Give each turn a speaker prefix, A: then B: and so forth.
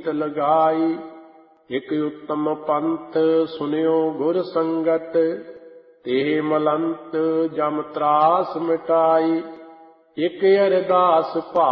A: ਰੀਤ ਲਗਾਈ। ਇਕ ਉੱਤਮ ਪੰਥ ਸੁਨਿਓ ਗੁਰ ਸੰਗਤ, ਤੇ ਮਲੰਤ ਜਮ ਤਰਾਸ ਮਿਟਾਈ। ਇਕ ਅਰਦਾਸ